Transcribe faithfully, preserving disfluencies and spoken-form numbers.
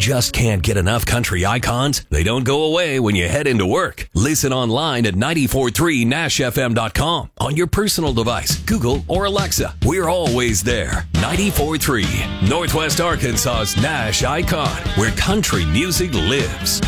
just can't get enough country icons? They don't go away when you head into work. Listen online at nine four three nash f m dot com on your personal device, Google, or Alexa. We're always there. nine four three, Northwest Arkansas's Nash Icon, where country music lives.